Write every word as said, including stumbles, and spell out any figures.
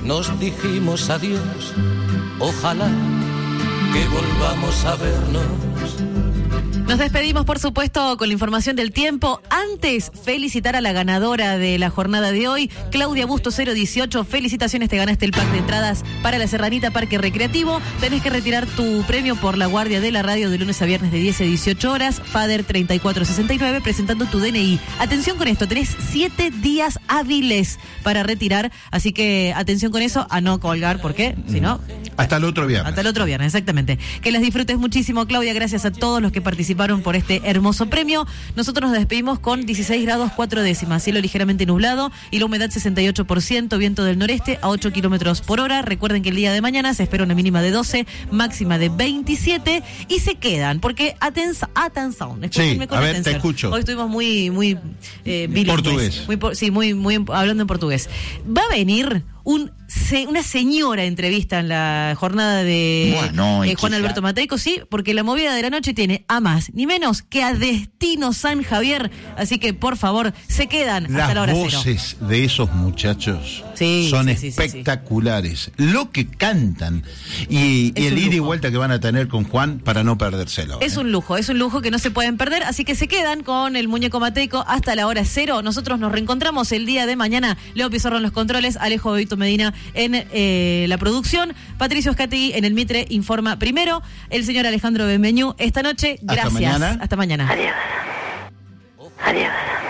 nos dijimos adiós, ojalá que volvamos a vernos. Nos despedimos, por supuesto, con la información del tiempo. Antes, felicitar a la ganadora de la jornada de hoy, Claudia Busto cero dieciocho. Felicitaciones, te ganaste el pack de entradas para la Serranita Parque Recreativo. Tenés que retirar tu premio por la guardia de la radio de lunes a viernes de diez a dieciocho horas. Fader treinta y cuatro sesenta y nueve, presentando tu D N I. Atención con esto, tenés siete días hábiles para retirar, así que atención con eso, a no colgar, ¿por qué? Si no... Hasta el otro viernes. Hasta el otro viernes, exactamente. Que las disfrutes muchísimo, Claudia. Gracias a todos los que participaron por este hermoso premio. Nosotros nos despedimos con dieciséis grados cuatro décimas, cielo ligeramente nublado y la humedad sesenta y ocho por ciento, viento del noreste a ocho kilómetros por hora. Recuerden que el día de mañana se espera una mínima de doce, máxima de veintisiete y se quedan, porque atención, atención. Sí, con a ver, atención. te escucho. Hoy estuvimos muy, muy eh, bilingües. Portugués. Muy, sí, muy, muy hablando en portugués. Va a venir un se, una señora entrevista en la jornada de bueno, eh, Juan Alberto Mateico, sí, porque la movida de la noche tiene a más ni menos que a Destino San Javier, así que por favor se quedan Las hasta la hora cero. Las voces de esos muchachos sí, son sí, sí, espectaculares, sí, sí. Lo que cantan y, y el ida y vuelta que van a tener con Juan para no perdérselo. Es ¿eh? un lujo, es un lujo que no se pueden perder, así que se quedan con el muñeco Mateico hasta la hora cero. Nosotros nos reencontramos el día de mañana. Leo Pizarro en los controles, Alejo Bebito Medina en eh, la producción, Patricio Escati en el Mitre informa primero, el señor Alejandro Benmeñú esta noche. Gracias. Hasta mañana. Hasta mañana. Adiós. Adiós.